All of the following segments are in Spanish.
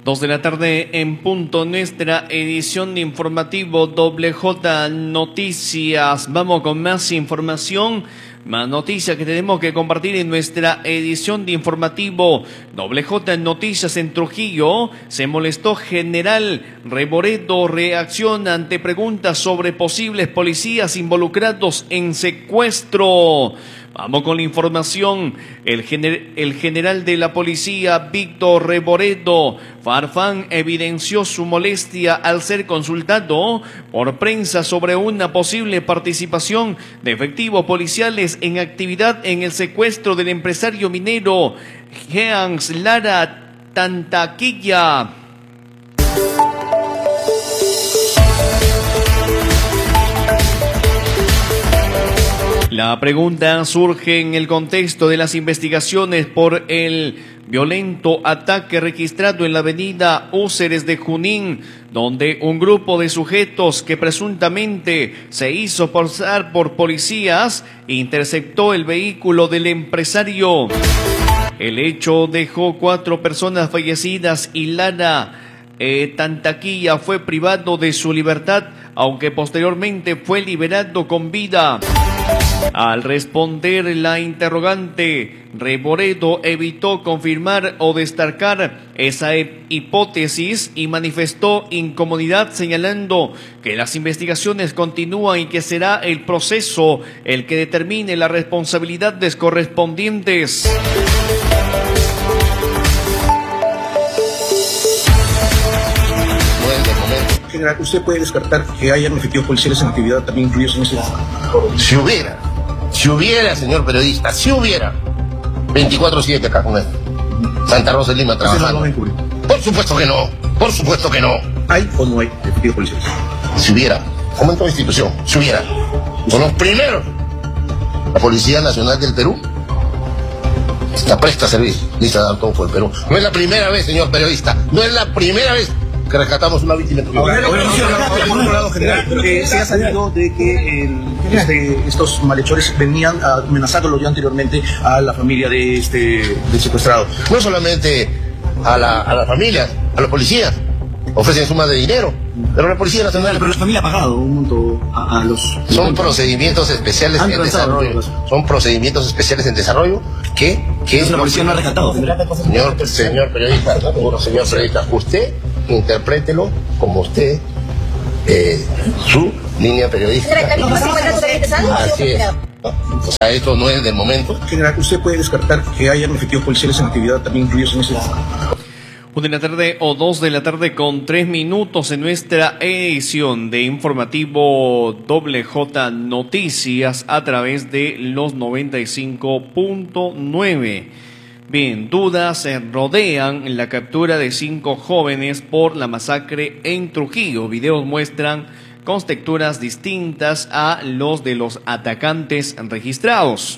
2 de la tarde en punto, nuestra edición de informativo WJ Noticias. Vamos con más información, más noticias que tenemos que compartir en nuestra edición de informativo WJ Noticias. En Trujillo se molestó general Reboredo, reacciona ante preguntas sobre posibles policías involucrados en secuestro. Vamos con la información. El general de la policía, Víctor Reboredo Farfán, evidenció su molestia al ser consultado por prensa sobre una posible participación de efectivos policiales en actividad en el secuestro del empresario minero Jeans Lara Tantaquilla. La pregunta surge en el contexto de las investigaciones por el violento ataque registrado en la avenida Úceres de Junín, donde un grupo de sujetos que presuntamente se hizo pasar por policías interceptó el vehículo del empresario. El hecho dejó 4 personas fallecidas y Lara Tantaquilla fue privado de su libertad, aunque posteriormente fue liberado con vida. Al responder la interrogante, Reboredo evitó confirmar o destacar esa hipótesis y manifestó incomodidad, señalando que las investigaciones continúan y que será el proceso el que determine las responsabilidades correspondientes. General, ¿usted puede descartar que hayan efectivos policiales en actividad también incluidos en ese? Si hubiera, señor periodista, si hubiera 24/7 acá con él, Santa Rosa de Lima trabajando. Por supuesto que no. ¿Hay o no hay efectivos policiales? Si hubiera, como en toda institución, si hubiera. Son los primeros. La Policía Nacional del Perú está presta a servir, lista de dar todo por el Perú. No es la primera vez, señor periodista, no es la primera vez que rescatamos una víctima. Por otro lado, general, se ha sabido de que estos malhechores venían amenazándolo ya anteriormente a la familia del secuestrado. No solamente a la familia, a los policías, ofrecen sumas de dinero, pero la Policía Nacional... Pero la familia ha pagado un monto a los... Son procedimientos especiales en desarrollo. Son procedimientos especiales en desarrollo que la policía no ha rescatado. Señor periodista, usted interprételo como usted, su línea periodística. Así es. O sea, esto no es del momento. General, ¿usted puede descartar que hayan efectivos policiales en actividad también incluidos en ese? 1 de la tarde o 2 de la tarde con 3 minutos en nuestra edición de informativo WJ Noticias a través de los 95.9. Bien, dudas rodean la captura de 5 jóvenes por la masacre en Trujillo. Videos muestran conjeturas distintas a los de los atacantes registrados.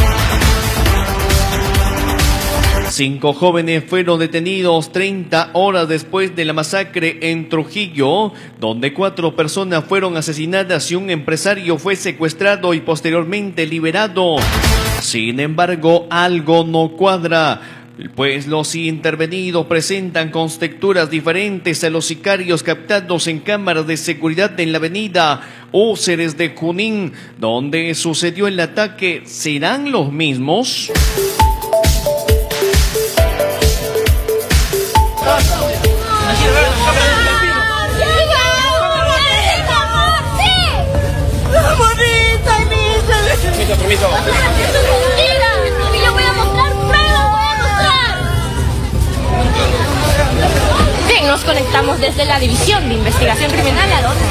5 jóvenes fueron detenidos 30 horas después de la masacre en Trujillo, donde 4 personas fueron asesinadas y un empresario fue secuestrado y posteriormente liberado. Sin embargo, algo no cuadra, pues los intervenidos presentan conjeturas diferentes a los sicarios captados en cámaras de seguridad en la avenida Úceres de Junín, donde sucedió el ataque. ¿Serán los mismos? Permiso. Mira, yo voy a mostrar pruebas, voy a mostrar. Bien, nos conectamos desde la División de Investigación Criminal, a donde...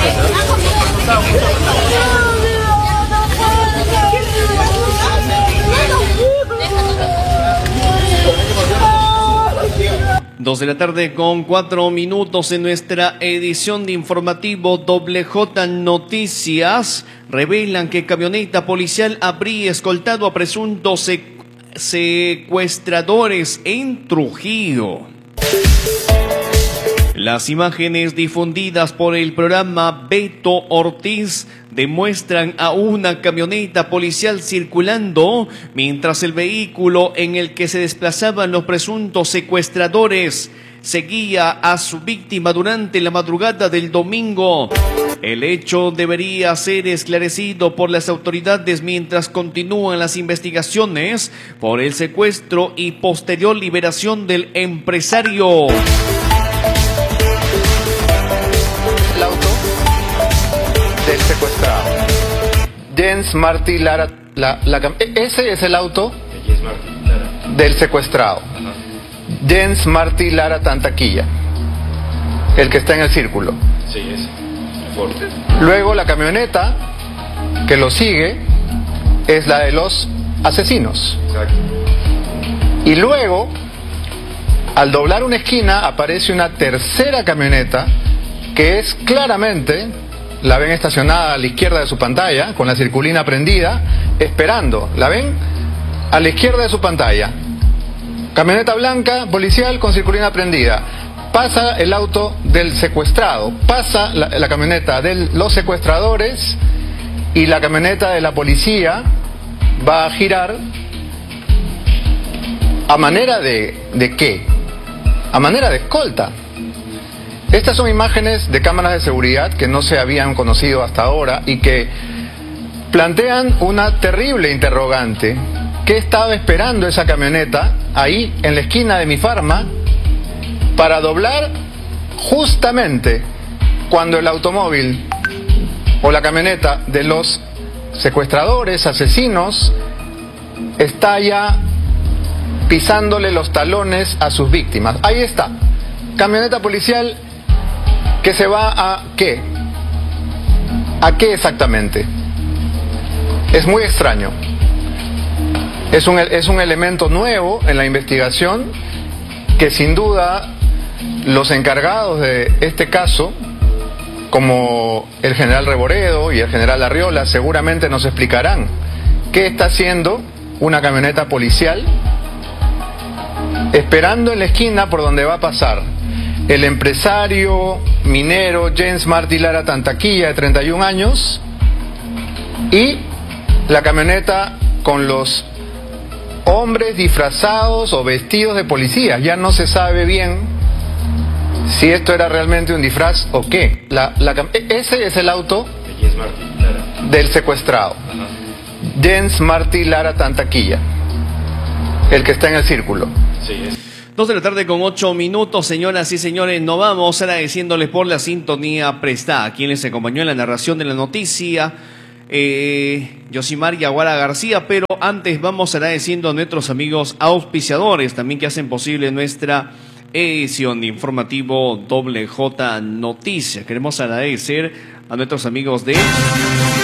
2 de la tarde con 4 minutos en nuestra edición de informativo WJ Noticias. Revelan que camioneta policial habría escoltado a presuntos secuestradores en Trujillo. Las imágenes difundidas por el programa Beto Ortiz demuestran a una camioneta policial circulando mientras el vehículo en el que se desplazaban los presuntos secuestradores seguía a su víctima durante la madrugada del domingo. El hecho debería ser esclarecido por las autoridades mientras continúan las investigaciones por el secuestro y posterior liberación del empresario. El auto del secuestrado. Jens Martí Lara. Ese es el auto del secuestrado. Jens Martí Lara Tantaquilla. El que está en el círculo. Sí, ese. Luego la camioneta que lo sigue es la de los asesinos. Exacto. Y luego, al doblar una esquina, aparece una tercera camioneta que es claramente, la ven estacionada a la izquierda de su pantalla, con la circulina prendida, esperando. ¿La ven? A la izquierda de su pantalla. Camioneta blanca, policial, con circulina prendida. Pasa el auto del secuestrado, pasa la camioneta de los secuestradores y la camioneta de la policía va a girar a manera ¿de qué? A manera de escolta. Estas son imágenes de cámaras de seguridad que no se habían conocido hasta ahora y que plantean una terrible interrogante. ¿Qué estaba esperando esa camioneta ahí en la esquina de Mi Farma para doblar justamente cuando el automóvil o la camioneta de los secuestradores, asesinos, está ya pisándole los talones a sus víctimas? Ahí está, camioneta policial que se va a ¿qué? ¿A qué exactamente? Es muy extraño. Es un elemento nuevo en la investigación que sin duda los encargados de este caso, como el general Reboredo y el general Arriola, seguramente nos explicarán qué está haciendo una camioneta policial esperando en la esquina por donde va a pasar el empresario minero Jens Martí Lara Tantaquilla, de 31 años, y la camioneta con los hombres disfrazados o vestidos de policías. Ya no se sabe bien si esto era realmente un disfraz o qué. Ese es el auto del secuestrado. Jens Martí Lara Tantaquilla, el que está en el círculo. Sí, es. 2 de la tarde con 8 minutos, señoras y señores. Nos vamos agradeciéndoles por la sintonía prestada. A quien les acompañó en la narración de la noticia, Yosimar Yaguara García. Pero antes vamos agradeciendo a nuestros amigos auspiciadores también que hacen posible nuestra edición de informativo WJ Noticias. Queremos agradecer a nuestros amigos de